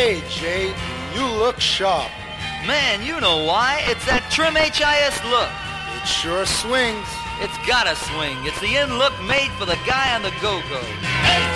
Hey, Jay, you look sharp. Man, you know why. It's that Trim HIS look. It sure swings. It's gotta swing. It's the in look made for the guy on the go-go.